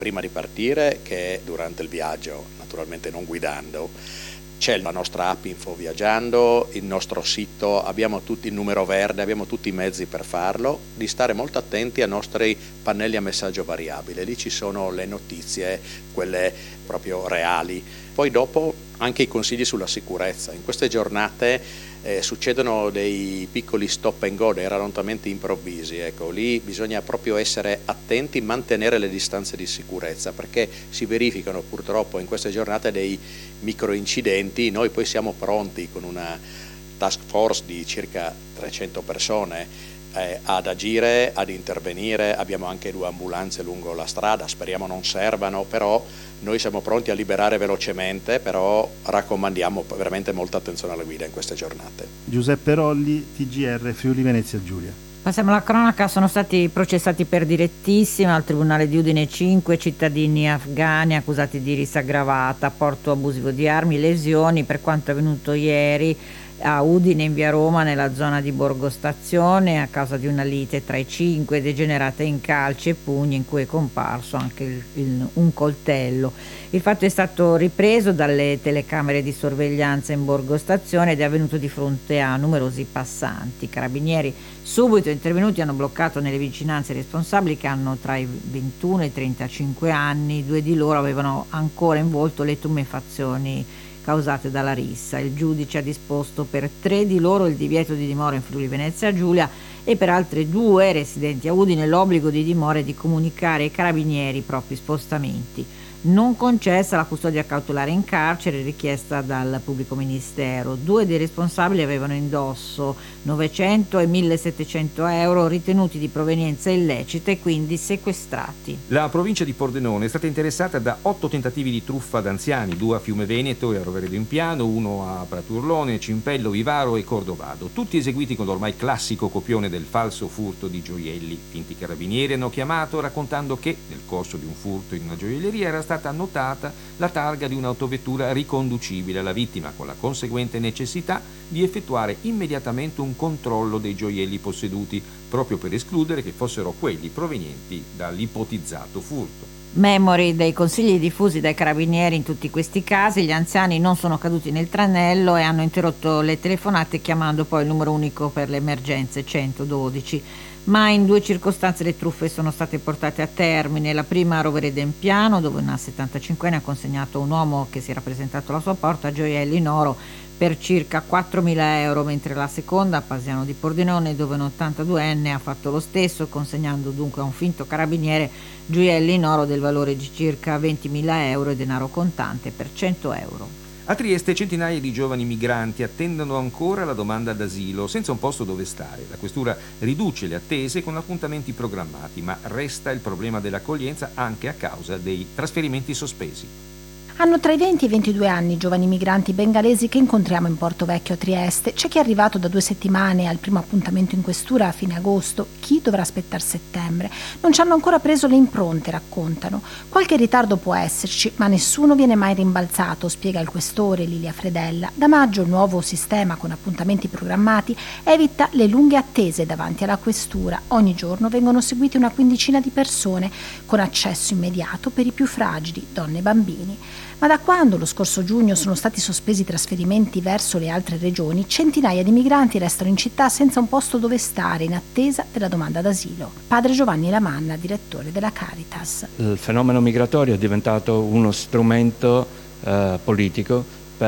Prima di partire, che durante il viaggio, naturalmente non guidando, c'è la nostra app Info Viaggiando, il nostro sito, abbiamo tutti il numero verde, abbiamo tutti i mezzi per farlo, di stare molto attenti ai nostri pannelli a messaggio variabile, lì ci sono le notizie, quelle proprio reali. Poi dopo anche i consigli sulla sicurezza. In queste giornate succedono dei piccoli stop and go, dei rallontamenti improvvisi, ecco, lì bisogna proprio essere attenti, mantenere le distanze di sicurezza, perché si verificano purtroppo in queste giornate dei micro incidenti. Noi poi siamo pronti con una task force di circa 300 persone ad agire, ad intervenire. Abbiamo anche 2 ambulanze lungo la strada, speriamo non servano, però noi siamo pronti a liberare velocemente, però raccomandiamo veramente molta attenzione alla guida in queste giornate. Giuseppe Rolli, TGR Friuli Venezia Giulia. Passiamo alla cronaca. Sono stati processati per direttissima al Tribunale di Udine 5 cittadini afghani accusati di rissa aggravata, porto abusivo di armi, lesioni per quanto avvenuto ieri a Udine in via Roma nella zona di Borgo Stazione a causa di una lite tra i 5 degenerata in calci e pugni in cui è comparso anche un coltello. Il fatto è stato ripreso dalle telecamere di sorveglianza in Borgo Stazione ed è avvenuto di fronte a numerosi passanti. I carabinieri subito intervenuti hanno bloccato nelle vicinanze i responsabili che hanno tra i 21 e i 35 anni. 2 di loro avevano ancora in volto le tumefazioni causate dalla rissa. Il giudice ha disposto per 3 di loro il divieto di dimora in Friuli Venezia Giulia e per altre 2 residenti a Udine l'obbligo di dimora e di comunicare ai carabinieri i propri spostamenti. Non concessa la custodia cautelare in carcere richiesta dal pubblico ministero. 2 dei responsabili avevano indosso 900 e 1700 euro ritenuti di provenienza illecita e quindi sequestrati. La provincia di Pordenone è stata interessata da 8 tentativi di truffa ad anziani, 2 a Fiume Veneto e a Roveredo in Piano, 1 a Praturlone, Cimpello, Vivaro e Cordovado, tutti eseguiti con l'ormai classico copione del falso furto di gioielli. Finti carabinieri hanno chiamato raccontando che nel corso di un furto in una gioielleria era stata annotata la targa di un'autovettura riconducibile alla vittima, con la conseguente necessità di effettuare immediatamente un controllo dei gioielli posseduti, proprio per escludere che fossero quelli provenienti dall'ipotizzato furto. Memori dei consigli diffusi dai carabinieri in tutti questi casi, gli anziani non sono caduti nel tranello e hanno interrotto le telefonate chiamando poi il numero unico per le emergenze 112. Ma in 2 circostanze le truffe sono state portate a termine. La prima a Roveredo in Piano, dove una 75enne ha consegnato a un uomo che si era presentato alla sua porta gioielli in oro per circa 4.000 euro, mentre la seconda a Pasiano di Pordenone, dove un 82enne ha fatto lo stesso, consegnando dunque a un finto carabiniere gioielli in oro del valore di circa 20.000 euro e denaro contante per 100 euro. A Trieste centinaia di giovani migranti attendono ancora la domanda d'asilo senza un posto dove stare. La questura riduce le attese con appuntamenti programmati, ma resta il problema dell'accoglienza anche a causa dei trasferimenti sospesi. Hanno tra i 20 e i 22 anni i giovani migranti bengalesi che incontriamo in Porto Vecchio a Trieste. C'è chi è arrivato da 2 settimane al primo appuntamento in questura a fine agosto, chi dovrà aspettare settembre. Non ci hanno ancora preso le impronte, raccontano. Qualche ritardo può esserci, ma nessuno viene mai rimbalzato, spiega il questore Lilia Fredella. Da maggio il nuovo sistema con appuntamenti programmati evita le lunghe attese davanti alla questura. Ogni giorno vengono seguiti una quindicina di persone con accesso immediato per i più fragili, donne e bambini. Ma da quando lo scorso giugno sono stati sospesi i trasferimenti verso le altre regioni, centinaia di migranti restano in città senza un posto dove stare in attesa della domanda d'asilo. Padre Giovanni Lamanna, direttore della Caritas. Il fenomeno migratorio è diventato uno strumento politico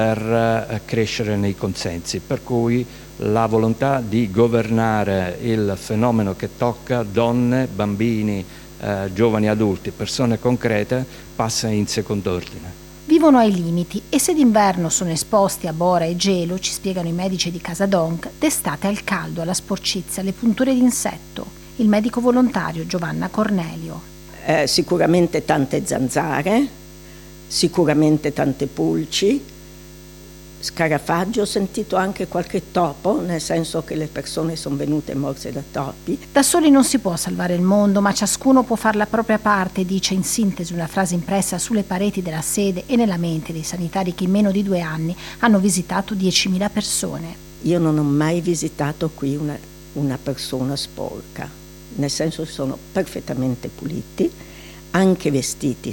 per crescere nei consensi, per cui la volontà di governare il fenomeno che tocca donne, bambini, giovani adulti, persone concrete, passa in secondo ordine. Vivono ai limiti e se d'inverno sono esposti a bora e gelo, ci spiegano i medici di Casadonc, d'estate al caldo, alla sporcizia, alle punture d'insetto. Il medico volontario Giovanna Cornelio. Sicuramente tante zanzare, sicuramente tante pulci, scarafaggio, ho sentito anche qualche topo, nel senso che le persone sono venute morse da topi. Da soli non si può salvare il mondo, ma ciascuno può fare la propria parte, dice in sintesi una frase impressa sulle pareti della sede e nella mente dei sanitari che in meno di 2 anni hanno visitato 10.000 persone. Io non ho mai visitato qui una persona sporca, nel senso che sono perfettamente puliti, anche vestiti